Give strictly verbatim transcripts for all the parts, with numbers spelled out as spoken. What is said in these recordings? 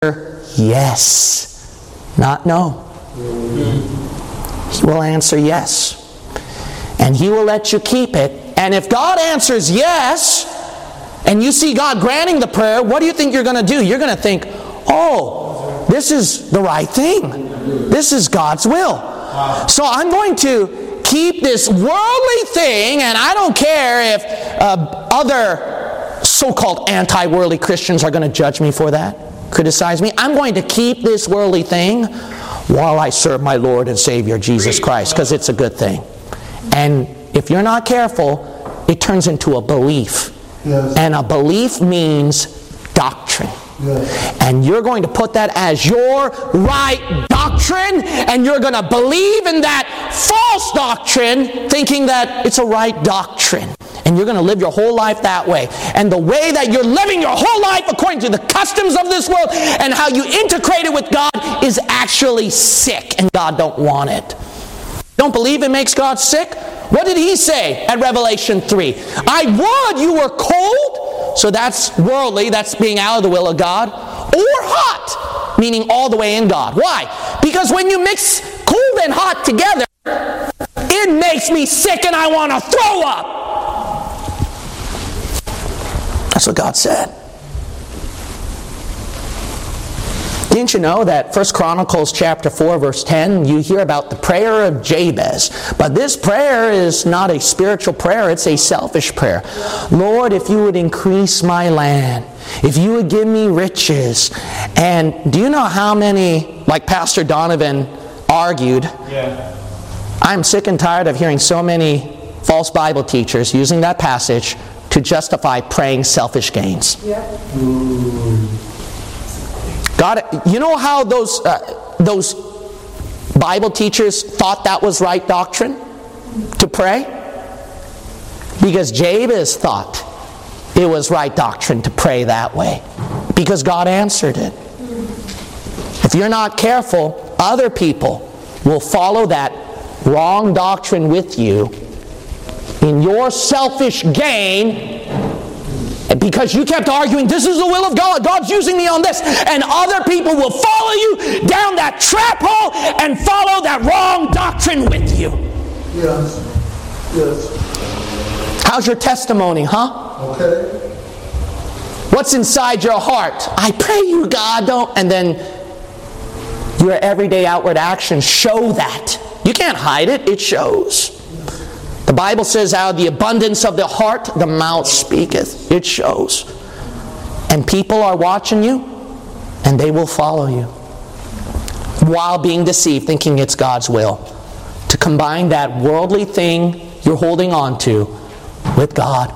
yes, not no. He will answer yes. And He will let you keep it. And if God answers yes, and you see God granting the prayer, what do you think you're going to do? You're going to think, oh, this is the right thing. This is God's will. So I'm going to keep this worldly thing, and I don't care if uh, other so-called anti-worldly Christians are going to judge me for that, criticize me. I'm going to keep this worldly thing while I serve my Lord and Savior Jesus Christ, because it's a good thing. And if you're not careful, it turns into a belief. Yes. And a belief means doctrine. Yes. And you're going to put that as your right doctrine, and you're going to believe in that false doctrine, thinking that it's a right doctrine. And you're going to live your whole life that way. And the way that you're living your whole life according to the customs of this world and how you integrate it with God is actually sick, and God don't want it. Don't believe it makes God sick? What did He say at Revelation three? I would you were cold. So that's worldly, that's being out of the will of God. Or hot, meaning all the way in God. Why? Because when you mix cold and hot together, it makes me sick and I want to throw up. That's what God said. Didn't you know that First Chronicles chapter four verse ten, you hear about the prayer of Jabez. But this prayer is not a spiritual prayer, it's a selfish prayer. Lord, if you would increase my land, if you would give me riches. And do you know how many, like Pastor Donovan argued, Yeah. I'm sick and tired of hearing so many false Bible teachers using that passage to justify praying selfish gains. Yeah. God, you know how those uh, those Bible teachers thought that was right doctrine to pray? Because Jabez thought it was right doctrine to pray that way, because God answered it. If you're not careful, other people will follow that wrong doctrine with you in your selfish gain. And because you kept arguing, this is the will of God, God's using me on this, and other people will follow you down that trap hole and follow that wrong doctrine with you. Yes. Yes. How's your testimony, huh? Okay. What's inside your heart? I pray you, God, don't. And then your everyday outward actions show that. You can't hide it, it shows. The Bible says, out of the abundance of the heart, the mouth speaketh. It shows. And people are watching you, and they will follow you, while being deceived, thinking it's God's will. To combine that worldly thing you're holding on to with God.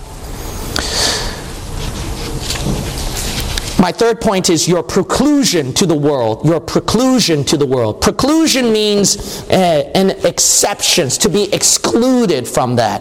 My third point is your preclusion to the world. Your preclusion to the world. Preclusion means uh, an exceptions, to be excluded from that.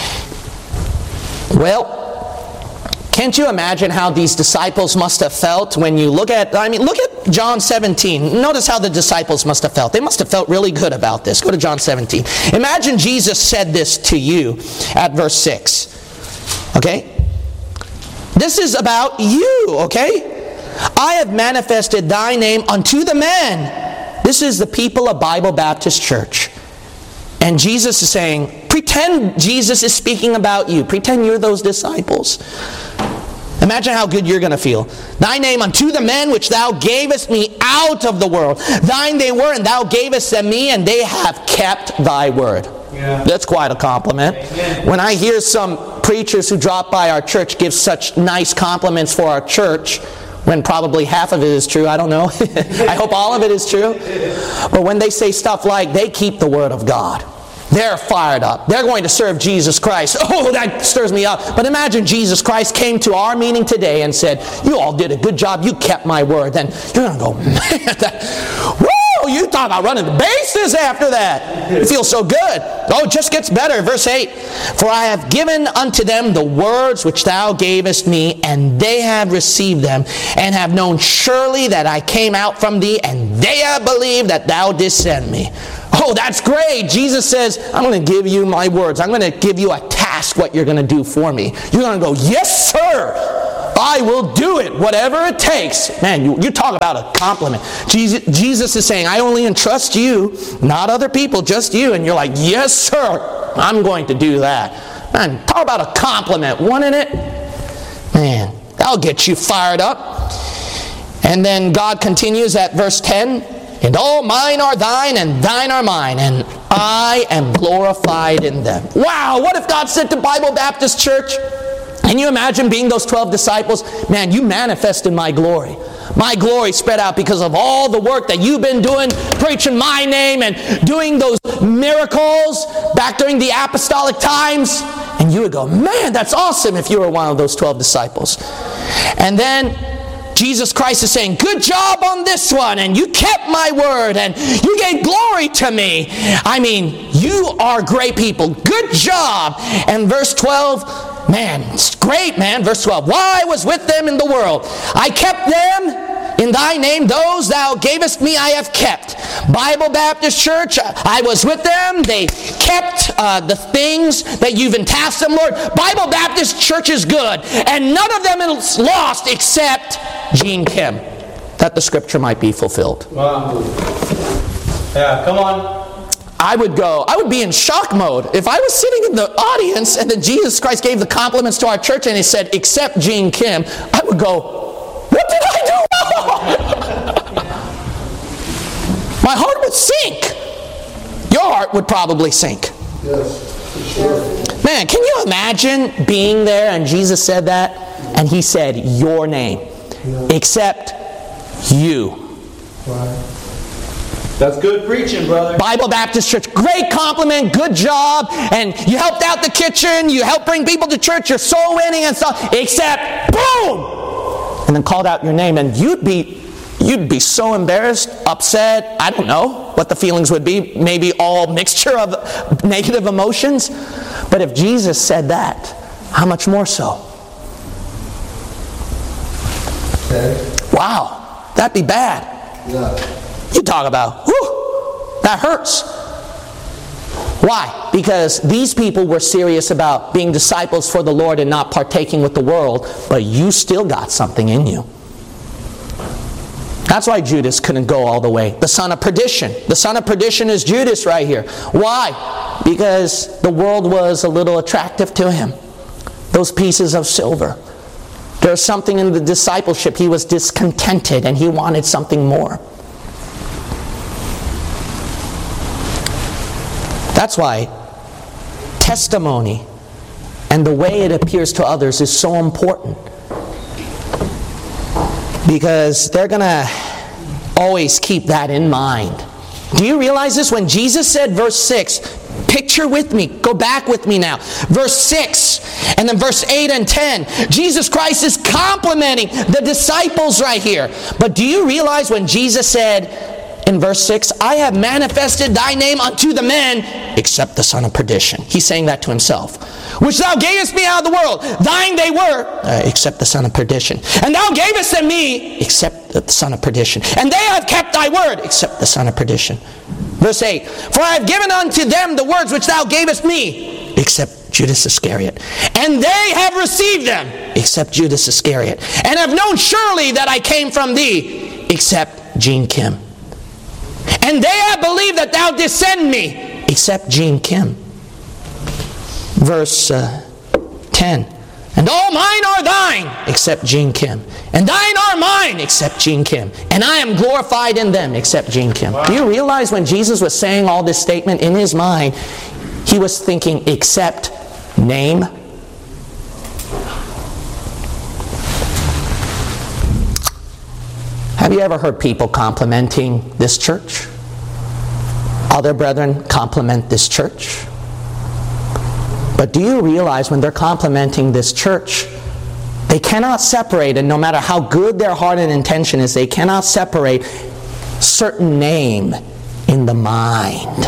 Well, can't you imagine how these disciples must have felt when you look at, I mean, look at John seventeen. Notice how the disciples must have felt. They must have felt really good about this. Go to John seventeen. Imagine Jesus said this to you at verse six. Okay? This is about you, okay? I have manifested thy name unto the men. This is the people of Bible Baptist Church. And Jesus is saying, pretend Jesus is speaking about you. Pretend you're those disciples. Imagine how good you're going to feel. Thy name unto the men which thou gavest me out of the world. Thine they were, and thou gavest them me, and they have kept thy word. Yeah. That's quite a compliment. Amen. When I hear some preachers who drop by our church give such nice compliments for our church, when probably half of it is true, I don't know. I hope all of it is true. But when they say stuff like, they keep the word of God. They're fired up. They're going to serve Jesus Christ. Oh, that stirs me up. But imagine Jesus Christ came to our meeting today and said, you all did a good job. You kept my word. Then you're going to go, man, that, woo, you talk about running the bases after that. It feels so good. Oh, it just gets better. Verse eight, for I have given unto them the words which thou gavest me, and they have received them, and have known surely that I came out from thee, and they have believed that thou didst send me. Oh, that's great. Jesus says, I'm going to give you my words. I'm going to give you a task, what you're going to do for me. You're going to go, yes, sir. I will do it, whatever it takes. Man, you, you talk about a compliment. Jesus, Jesus is saying, I only entrust you, not other people, just you. And you're like, yes, sir, I'm going to do that. Man, talk about a compliment, wouldn't it? Man, that'll get you fired up. And then God continues at verse ten, and all mine are thine, and thine are mine, and I am glorified in them. Wow, what if God said to Bible Baptist Church, can you imagine being those twelve disciples? Man, you manifested my glory. My glory spread out because of all the work that you've been doing, preaching my name and doing those miracles back during the apostolic times. And you would go, man, that's awesome if you were one of those twelve disciples. And then Jesus Christ is saying, good job on this one, and you kept my word, and you gave glory to me. I mean, you are great people. Good job. And verse twelve, man, it's great, man. Verse twelve, while I was with them in the world, I kept them in thy name. Those thou gavest me I have kept. Bible Baptist Church, I was with them. They kept uh, the things that you've entrusted them, Lord. Bible Baptist Church is good. And none of them is lost except Gene Kim, that the scripture might be fulfilled. Wow. Yeah, come on. I would go, I would be in shock mode. If I was sitting in the audience and then Jesus Christ gave the compliments to our church and he said, except Gene Kim, I would go, what did I do wrong? My heart would sink. Your heart would probably sink. Yes, for sure. Man, can you imagine being there and Jesus said that and he said your name, Yeah. except you. Right. That's good preaching, brother. Bible Baptist Church, great compliment, good job, and you helped out the kitchen, you helped bring people to church, you're soul winning and stuff, except boom! And then called out your name, and you'd be you'd be so embarrassed, upset, I don't know what the feelings would be, maybe all mixture of negative emotions. But if Jesus said that, how much more so? Okay. Wow, that'd be bad. Yeah. You talk about, whew, that hurts. Why? Because these people were serious about being disciples for the Lord and not partaking with the world, but you still got something in you. That's why Judas couldn't go all the way. The son of perdition. The son of perdition is Judas right here. Why? Because the world was a little attractive to him. Those pieces of silver. There's something in the discipleship. He was discontented and he wanted something more. That's why testimony and the way it appears to others is so important. Because they're going to always keep that in mind. Do you realize this? When Jesus said, verse six, picture with me, go back with me now. Verse six, and then verse eight and ten. Jesus Christ is complimenting the disciples right here. But do you realize when Jesus said, in verse six, I have manifested thy name unto the men, except the son of perdition. He's saying that to himself. Which thou gavest me out of the world. Thine they were, uh, except the son of perdition. And thou gavest them me, except the son of perdition. And they have kept thy word, except the son of perdition. Verse eight, for I have given unto them the words which thou gavest me, except Judas Iscariot. And they have received them, except Judas Iscariot. And have known surely that I came from thee, except Gene Kim. And they have believed that thou didst send me, except Gene Kim. Verse uh, ten. And all mine are thine, except Gene Kim. And thine are mine, except Gene Kim. And I am glorified in them, except Gene Kim. Wow. Do you realize when Jesus was saying all this statement in his mind, he was thinking, except name? Have you ever heard people complimenting this church? Other brethren compliment this church? But do you realize when they're complimenting this church, they cannot separate, and no matter how good their heart and intention is, they cannot separate certain name in the mind.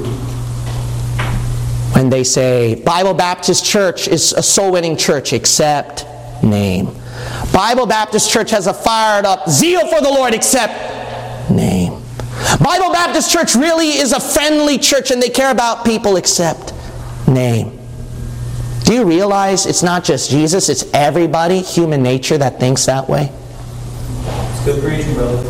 When they say, Bible Baptist Church is a soul-winning church, except name. Bible Baptist Church has a fired up zeal for the Lord, except name. Bible Baptist Church really is a friendly church and they care about people, except name. Do you realize it's not just Jesus, it's everybody, human nature, that thinks that way? It's good preaching, brother.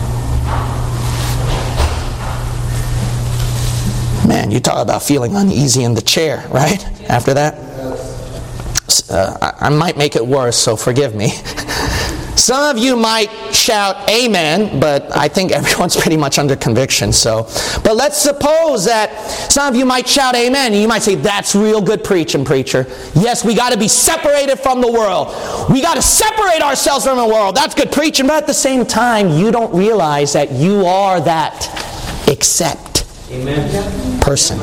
Man, you talk about feeling uneasy in the chair, right? After that? Uh, I, I might make it worse, so forgive me. Some of you might shout amen, but I think everyone's pretty much under conviction. So, but let's suppose that some of you might shout amen, and you might say, that's real good preaching, preacher. Yes, we got to be separated from the world. We got to separate ourselves from the world. That's good preaching. But at the same time, you don't realize that you are that except Amen. person.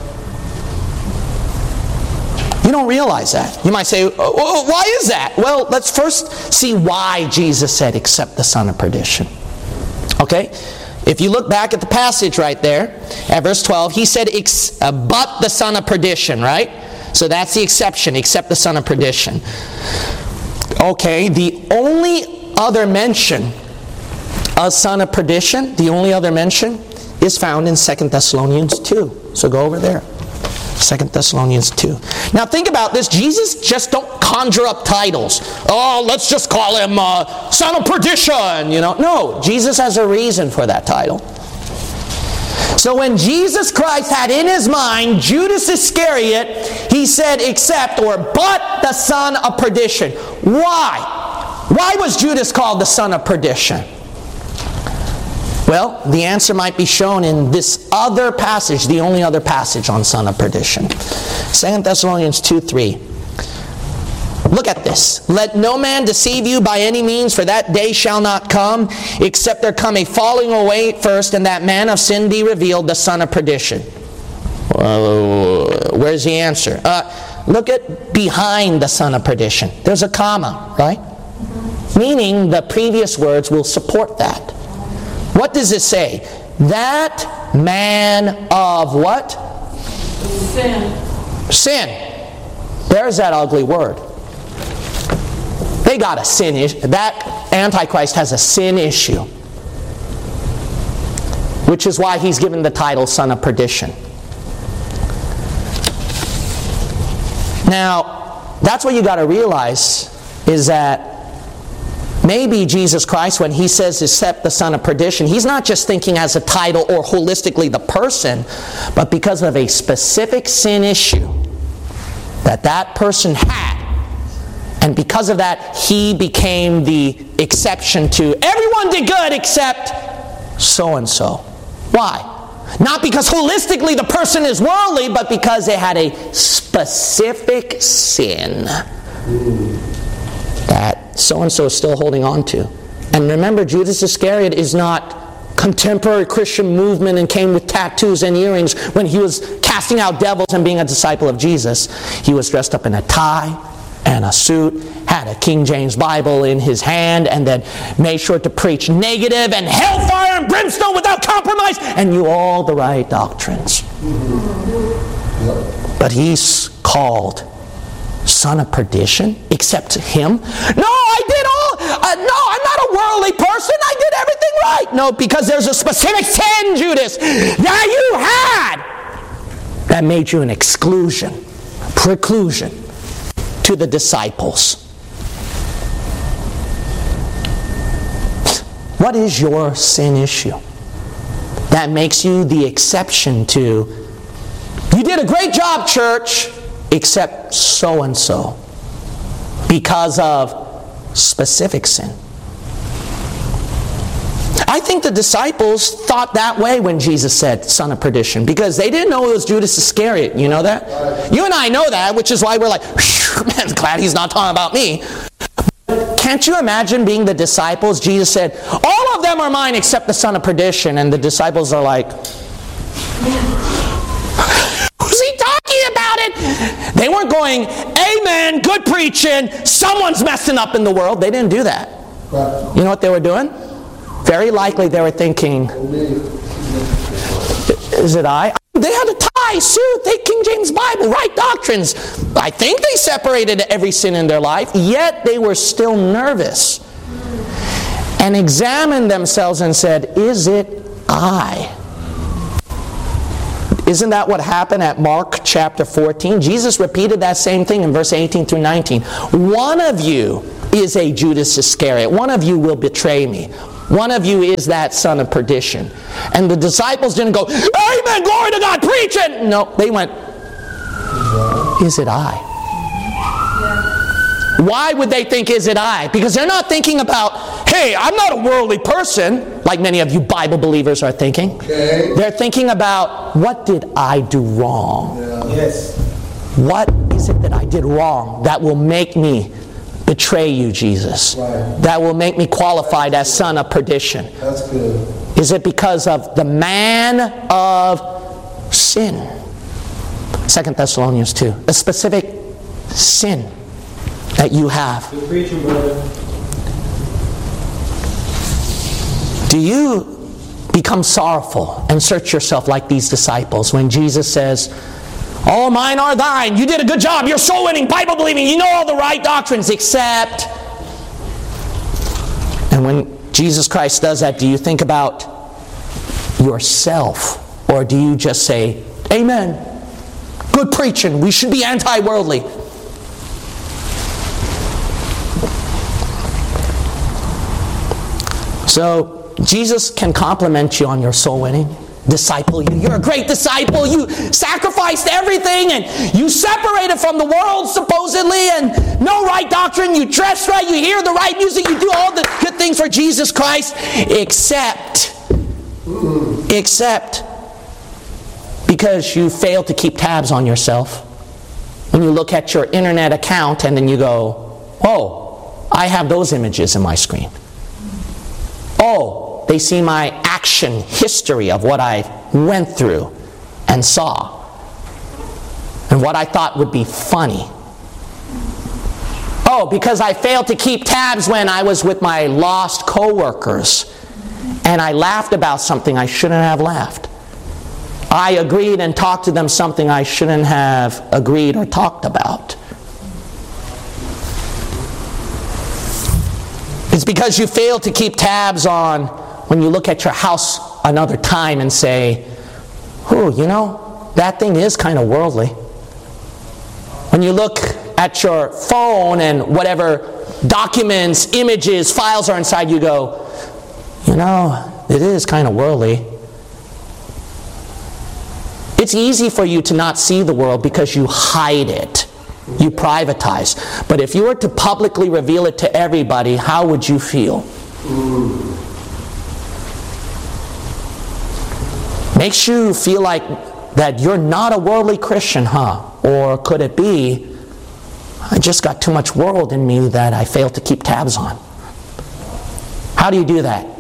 You don't realize that. You might say, oh, why is that? Well, let's first see why Jesus said, except the son of perdition. Okay? If you look back at the passage right there, at verse twelve, he said, Ex- uh, but the son of perdition, right? So that's the exception, except the son of perdition. Okay, the only other mention of son of perdition, the only other mention, is found in Second Thessalonians two. So go over there. Second Thessalonians two. Now think about this. Jesus just don't conjure up titles. Oh, let's just call him uh, son of perdition. You know, no. Jesus has a reason for that title. So when Jesus Christ had in his mind Judas Iscariot, he said, except or but the son of perdition. Why? Why was Judas called the son of perdition? Well, the answer might be shown in this other passage, the only other passage on son of perdition. Second Thessalonians two three. Look at this. Let no man deceive you by any means, for that day shall not come, except there come a falling away first, and that man of sin be revealed, the son of perdition. Uh, where's the answer? Uh, look at behind the son of perdition. There's a comma, right? Meaning the previous words will support that. What does it say? That man of what? Sin. Sin. There's that ugly word. They got a sin issue. That Antichrist has a sin issue. Which is why he's given the title son of perdition. Now, that's what you got to realize, is that maybe Jesus Christ, when he says except the son of perdition, he's not just thinking as a title or holistically the person, but because of a specific sin issue that that person had. And because of that, he became the exception to everyone did good except so-and-so. Why? Not because holistically the person is worldly, but because they had a specific sin that so-and-so is still holding on to. And remember, Judas Iscariot is not contemporary Christian movement and came with tattoos and earrings when he was casting out devils and being a disciple of Jesus. He was dressed up in a tie and a suit, had a King James Bible in his hand, and then made sure to preach negative and hellfire and brimstone without compromise, and knew all the right doctrines. But he's called son of perdition, except him. No, I did all, uh, no, I'm not a worldly person, I did everything right. No, because there's a specific sin, Judas, that you had that made you an exclusion, preclusion to the disciples. What is your sin issue that makes you the exception to, you did a great job, church, except so-and-so, because of specific sin? I think the disciples thought that way when Jesus said son of perdition, because they didn't know it was Judas Iscariot. You know that? You and I know that, which is why we're like, man, glad he's not talking about me. Can't you imagine being the disciples? Jesus said, all of them are mine except the son of perdition. And the disciples are like, who's he talking about it? They weren't going, amen, good preaching, someone's messing up in the world. They didn't do that. You know what they were doing? Very likely they were thinking, is it I? They had a tie, suit, they King James Bible, right doctrines. I think they separated every sin in their life, yet they were still nervous and examined themselves and said, is it I? Isn't that what happened at Mark chapter fourteen? Jesus repeated that same thing in verse eighteen through nineteen. One of you is a Judas Iscariot. One of you will betray me. One of you is that son of perdition. And the disciples didn't go, amen, glory to God, preach it. No, they went, is it I? Why would they think, is it I? Because they're not thinking about, hey, I'm not a worldly person, like many of you Bible believers are thinking. Okay. They're thinking about, what did I do wrong? Yeah. Yes. What is it that I did wrong that will make me betray you, Jesus? Right. That will make me qualified as son of perdition? That's good. Is it because of the man of sin? Second Thessalonians two. A specific sin that you have. Good preaching, brother. Do you become sorrowful and search yourself like these disciples when Jesus says, all mine are thine, you did a good job, you're soul winning, Bible believing, you know all the right doctrines, except... And when Jesus Christ does that, do you think about yourself? Or do you just say, amen, good preaching, we should be anti-worldly? So, Jesus can compliment you on your soul winning. Disciple you. You're a great disciple. You sacrificed everything and you separated from the world supposedly and no right doctrine. You dress right. You hear the right music. You do all the good things for Jesus Christ. Except, except because you fail to keep tabs on yourself. When you look at your internet account and then you go, oh, I have those images in my screen. Oh, they see my action history of what I went through and saw. And what I thought would be funny. Oh, because I failed to keep tabs when I was with my lost coworkers and I laughed about something I shouldn't have laughed. I agreed and talked to them something I shouldn't have agreed or talked about. It's because you fail to keep tabs on when you look at your house another time and say, oh, you know, that thing is kind of worldly. When you look at your phone and whatever documents, images, files are inside, you go, you know, it is kind of worldly. It's easy for you to not see the world because you hide it. You privatize. But if you were to publicly reveal it to everybody, how would you feel? Makes you feel like that you're not a worldly Christian, huh? Or could it be, I just got too much world in me that I failed to keep tabs on? How do you do that?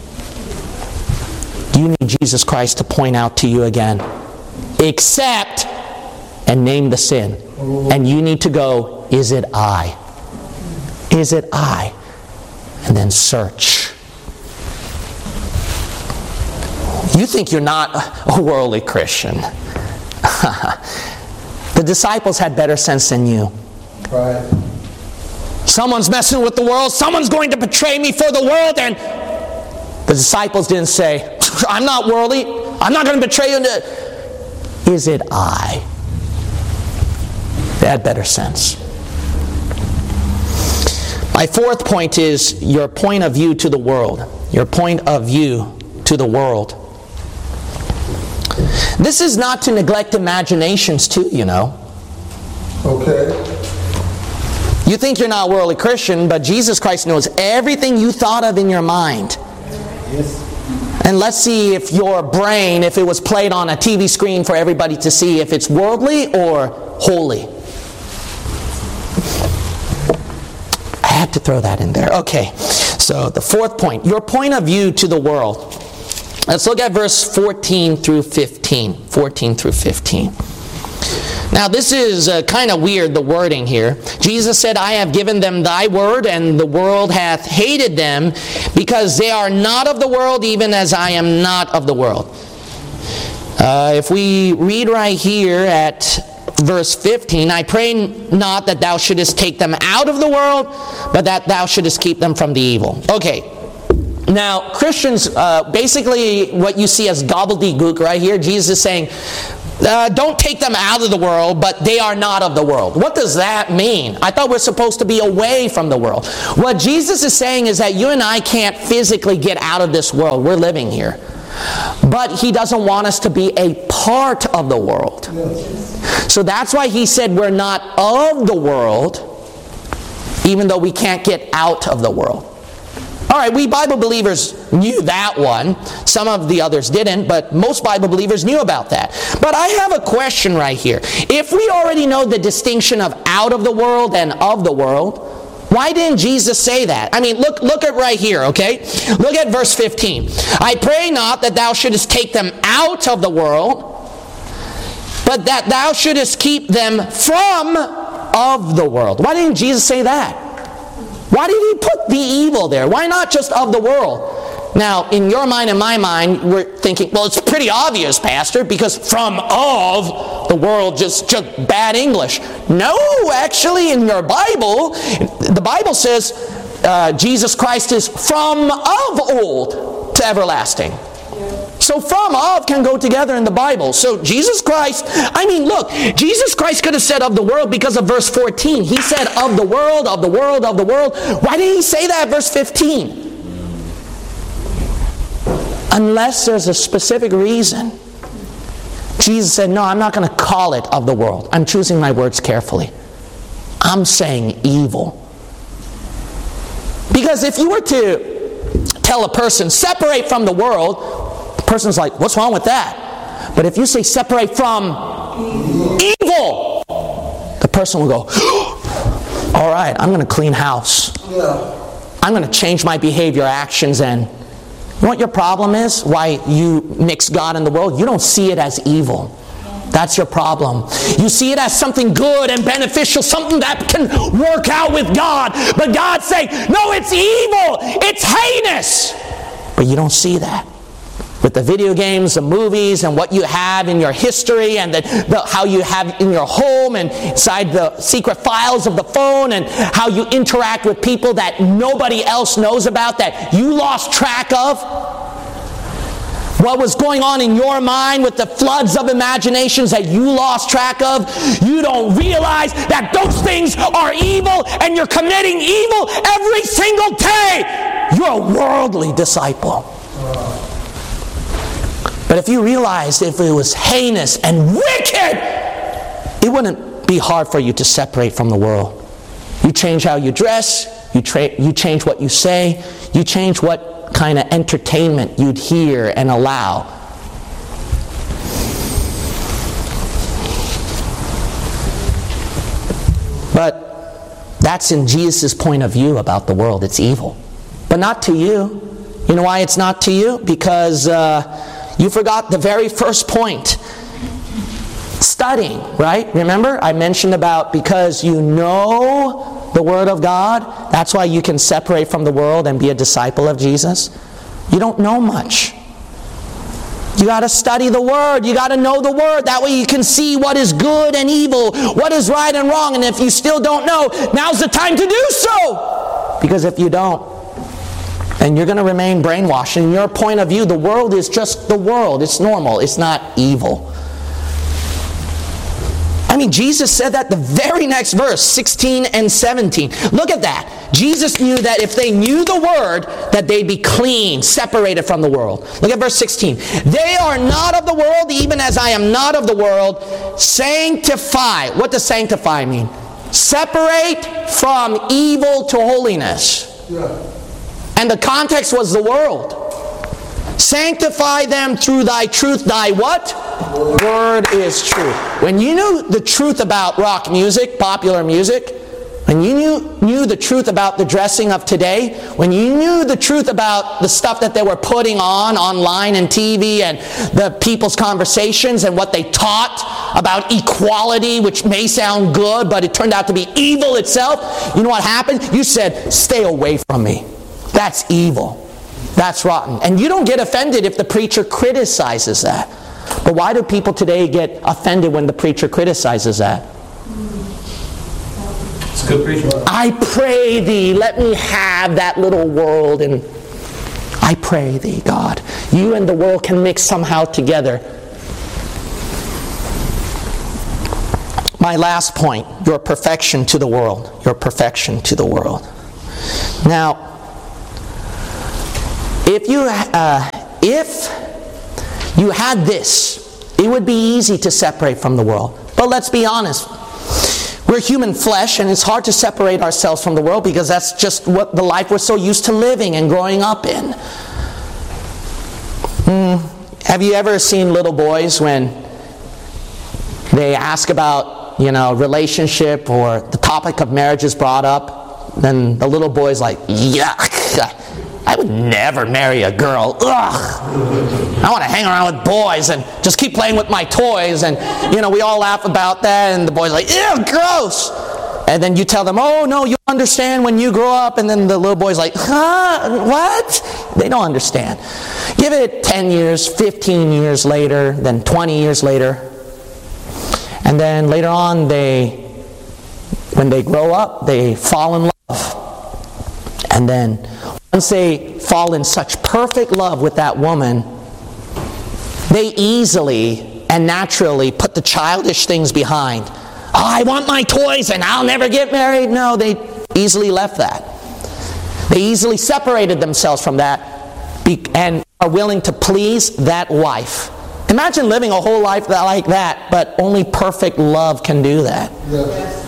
You need Jesus Christ to point out to you again. Except, and name the sin. And you need to go, is it I? Is it I? And then search. You think you're not a worldly Christian. The disciples had better sense than you. Right. Someone's messing with the world. Someone's going to betray me for the world. And the disciples didn't say, I'm not worldly. I'm not going to betray you. Is it I? They had better sense. My fourth point is your point of view to the world. Your point of view to the world. This is not to neglect imaginations too, you know. Okay. You think you're not a worldly Christian, but Jesus Christ knows everything you thought of in your mind. Yes. And let's see if your brain, if it was played on a T V screen for everybody to see, if it's worldly or holy. I had to throw that in there. Okay, so the fourth point, your point of view to the world. Let's look at verse fourteen through fifteen. fourteen through fifteen. Now this is uh, kind of weird, the wording here. Jesus said, I have given them thy word, and the world hath hated them, because they are not of the world, even as I am not of the world. Uh, if we read right here at verse fifteen, I pray not that thou shouldest take them out of the world, but that thou shouldest keep them from the evil. Okay, Now, Christians, uh, basically what you see as gobbledygook right here, Jesus is saying, uh, don't take them out of the world, but they are not of the world. What does that mean? I thought we're supposed to be away from the world. What Jesus is saying is that you and I can't physically get out of this world. We're living here. But He doesn't want us to be a part of the world. So that's why He said we're not of the world, even though we can't get out of the world. All right, we Bible believers knew that one. Some of the others didn't, but most Bible believers knew about that. But I have a question right here. If we already know the distinction of out of the world and of the world, why didn't Jesus say that? I mean, look look at right here, okay? Look at verse fifteen. I pray not that thou shouldest take them out of the world, but that thou shouldest keep them from of the world. Why didn't Jesus say that? Why did He put the evil there? Why not just of the world? Now, in your mind and my mind, we're thinking, well, it's pretty obvious, Pastor, because from of the world, just, just bad English. No, actually, in your Bible, the Bible says uh, Jesus Christ is from of old to everlasting. So from of can go together in the Bible. So Jesus Christ, I mean, look, Jesus Christ could have said of the world because of verse fourteen. He said of the world, of the world, of the world. Why didn't He say that at verse fifteen? Unless there's a specific reason. Jesus said, no, I'm not going to call it of the world. I'm choosing my words carefully. I'm saying evil. Because if you were to tell a person, separate from the world, the person's like, what's wrong with that? But if you say separate from evil, the person will go, all right, I'm going to clean house. I'm going to change my behavior, actions, and you know what your problem is? Why you mix God and the world? You don't see it as evil. That's your problem. You see it as something good and beneficial, something that can work out with God. But God's saying, no, it's evil. It's heinous. But you don't see that. With the video games, the movies, and what you have in your history, and the, the, how you have in your home, and inside the secret files of the phone, and how you interact with people that nobody else knows about, that you lost track of. What was going on in your mind with the floods of imaginations that you lost track of, you don't realize that those things are evil, and you're committing evil every single day. You're a worldly disciple. But if you realized if it was heinous and wicked, it wouldn't be hard for you to separate from the world. You change how you dress, you, tra- you change what you say, you change what kind of entertainment you'd hear and allow. But that's in Jesus' point of view about the world. It's evil. But not to you. You know why it's not to you? Because uh, you forgot the very first point. Studying, right? Remember, I mentioned about because you know the Word of God, that's why you can separate from the world and be a disciple of Jesus. You don't know much. You got to study the Word. You got to know the Word. That way you can see what is good and evil, what is right and wrong. And if you still don't know, now's the time to do so. Because if you don't, and you're going to remain brainwashed. In your point of view, the world is just the world. It's normal. It's not evil. I mean, Jesus said that the very next verse, sixteen and seventeen. Look at that. Jesus knew that if they knew the Word, that they'd be clean, separated from the world. Look at verse sixteen. They are not of the world, even as I am not of the world. Sanctify. What does sanctify mean? Separate from evil to holiness. Yeah. And the context was the world. Sanctify them through thy truth. Thy what? Word. Word is truth. When you knew the truth about rock music, popular music, when you knew, knew the truth about the dressing of today, when you knew the truth about the stuff that they were putting on online and T V and the people's conversations and what they taught about equality, which may sound good, but it turned out to be evil itself, you know what happened? You said, stay away from me. That's evil. That's rotten. And you don't get offended if the preacher criticizes that. But why do people today get offended when the preacher criticizes that? It's good preaching. I pray thee, let me have that little world, and I pray thee, God, you and the world can mix somehow together. My last point, your perfection to the world. Your perfection to the world. Now, if you, uh, if you had this, it would be easy to separate from the world. But let's be honest. We're human flesh, and it's hard to separate ourselves from the world because that's just what the life we're so used to living and growing up in. Hmm. Have you ever seen little boys when they ask about, you know, relationship or the topic of marriage is brought up? Then the little boy's like, yuck, I would never marry a girl. Ugh. I want to hang around with boys and just keep playing with my toys. And, you know, we all laugh about that. And the boy's like, ew, gross. And then you tell them, oh, no, you'll understand when you grow up. And then the little boy's like, huh, what? They don't understand. Give it ten years, fifteen years later, then twenty years later. And then later on, they, when they grow up, they fall in love. And then once they fall in such perfect love with that woman, they easily and naturally put the childish things behind. Oh, I want my toys and I'll never get married. No, they easily left that. They easily separated themselves from that and are willing to please that wife. Imagine living a whole life like that, but only perfect love can do that. Yes.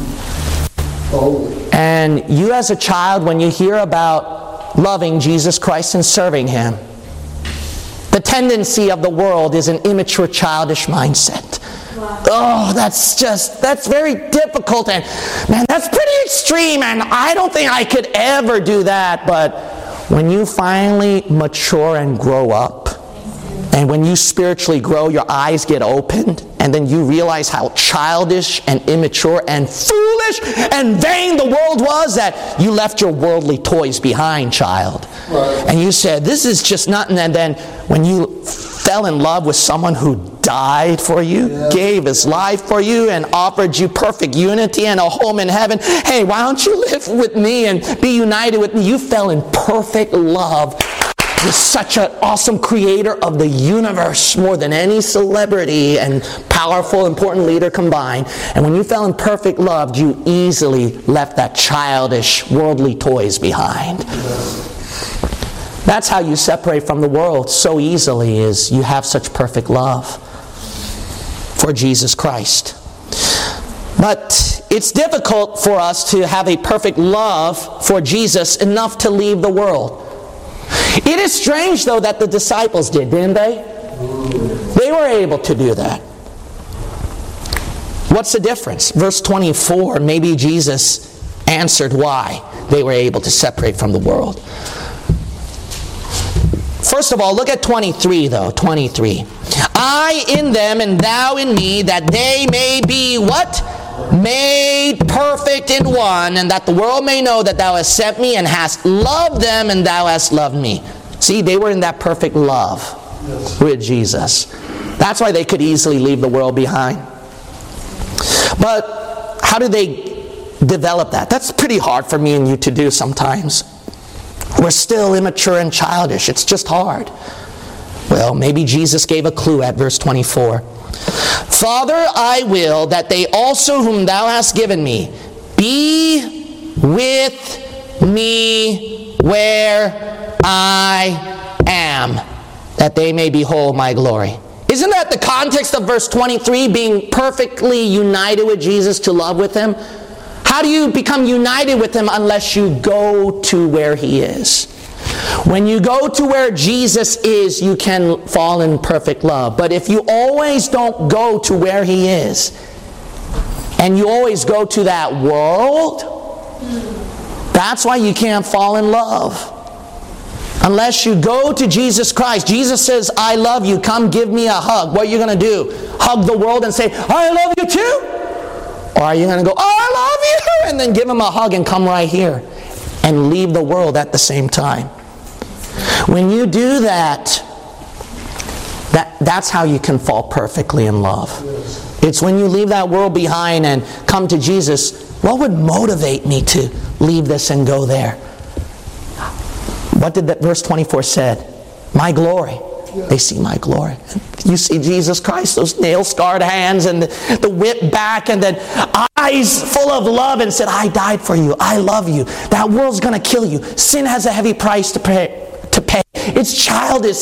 Oh. And you as a child, when you hear about loving Jesus Christ and serving Him, the tendency of the world is an immature, childish mindset. Wow. Oh, that's just, that's very difficult, and man, that's pretty extreme, and I don't think I could ever do that. But when you finally mature and grow up, and when you spiritually grow, your eyes get opened, and then you realize how childish and immature and foolish and vain the world was, that you left your worldly toys behind, child. Right. And you said, this is just nothing. And then when you fell in love with someone who died for you, yeah. gave his life for you, and offered you perfect unity and a home in heaven, hey, why don't you live with me and be united with me? You fell in perfect love with such an awesome creator of the universe, more than any celebrity and powerful, important leader combined. And when you fell in perfect love, you easily left that childish, worldly toys behind. That's how you separate from the world so easily, is you have such perfect love for Jesus Christ. But it's difficult for us to have a perfect love for Jesus enough to leave the world. It is strange, though, that the disciples did, didn't they? They were able to do that. What's the difference? Verse twenty-four, maybe Jesus answered why they were able to separate from the world. First of all, look at twenty-three, though. twenty-three. I in them and thou in me, that they may be what? Made perfect in one, and that the world may know that thou hast sent me and hast loved them and thou hast loved me. See, they were in that perfect love yes. with Jesus. That's why they could easily leave the world behind. But how do they develop that? That's pretty hard for me and you to do sometimes. We're still immature and childish. It's just hard. Well, maybe Jesus gave a clue at verse twenty-four. Father, I will that they also whom thou hast given me be with me where I am, that they may behold my glory. Isn't that the context of verse twenty-three, being perfectly united with Jesus to love with Him? How do you become united with Him unless you go to where He is? When you go to where Jesus is, you can fall in perfect love. But if you always don't go to where He is, and you always go to that world, that's why you can't fall in love. Unless you go to Jesus Christ. Jesus says, I love you, come give me a hug. What are you going to do? Hug the world and say, I love you too? Or are you going to go, oh, I love you, and then give Him a hug and come right here and leave the world at the same time? When you do that, that that's how you can fall perfectly in love. Yes. It's when you leave that world behind and come to Jesus. What would motivate me to leave this and go there? What did that verse twenty-four said? My glory. They see my glory. You see Jesus Christ, those nail-scarred hands and the, the whip back and then eyes full of love and said, I died for you. I love you. That world's going to kill you. Sin has a heavy price to pay. To pay. It's childish.